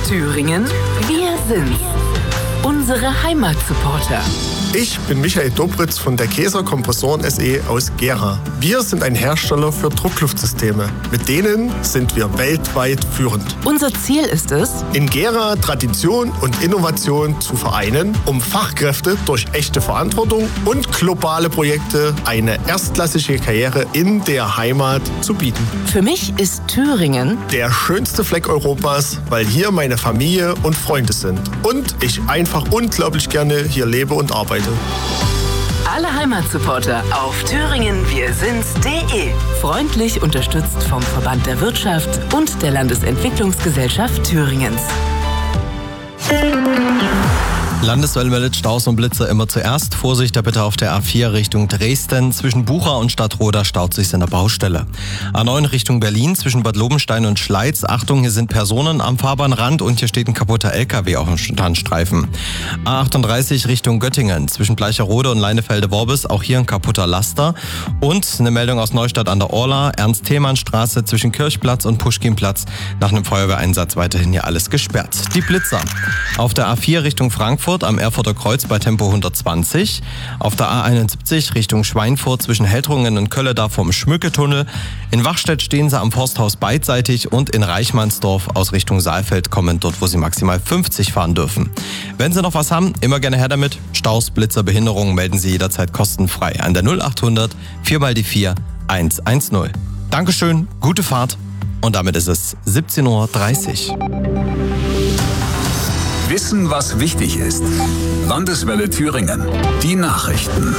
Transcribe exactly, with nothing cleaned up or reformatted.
Thüringen, wir sind's. Unsere Heimatsupporter. Ich bin Michael Dobritz von der Käser Kompressoren S E aus Gera. Wir sind ein Hersteller für Druckluftsysteme. Mit denen sind wir weltweit führend. Unser Ziel ist es, in Gera Tradition und Innovation zu vereinen, um Fachkräfte durch echte Verantwortung und globale Projekte eine erstklassige Karriere in der Heimat zu bieten. Für mich ist Thüringen der schönste Fleck Europas, weil hier meine Familie und Freunde sind. Und ich einfach unglaublich gerne hier lebe und arbeite. Alle Heimatsupporter auf thüringen wir sind's punkt de. Freundlich unterstützt vom Verband der Wirtschaft und der Landesentwicklungsgesellschaft Thüringens. Landeswelle meldet Staus und Blitzer immer zuerst. Vorsicht da bitte auf der A vier Richtung Dresden. Zwischen Bucha und Stadtroda staut sich in der Baustelle. A neun Richtung Berlin zwischen Bad Lobenstein und Schleiz. Achtung, hier sind Personen am Fahrbahnrand und hier steht ein kaputter L K W auf dem Standstreifen. A achtunddreißig Richtung Göttingen zwischen Bleicherode und Leinefelde-Worbis. Auch hier ein kaputter Laster. Und eine Meldung aus Neustadt an der Orla. Ernst-Thälmann-Straße zwischen Kirchplatz und Puschkinplatz. Nach einem Feuerwehreinsatz weiterhin hier alles gesperrt. Die Blitzer. Auf der A vier Richtung Frankfurt am Erfurter Kreuz bei Tempo hundertzwanzig. Auf der A einundsiebzig Richtung Schweinfurt zwischen Heltrungen und Kölledach vom Schmücketunnel. In Wachstedt stehen sie am Forsthaus beidseitig und in Reichmannsdorf aus Richtung Saalfeld kommen, dort wo sie maximal fünfzig fahren dürfen. Wenn Sie noch was haben, immer gerne her damit. Staus, Blitzer, Behinderungen melden Sie jederzeit kostenfrei an der null achthundert vier mal die vier eins eins null. Dankeschön, gute Fahrt und damit ist es siebzehn Uhr dreißig. Wissen, was wichtig ist. Landeswelle Thüringen. Die Nachrichten.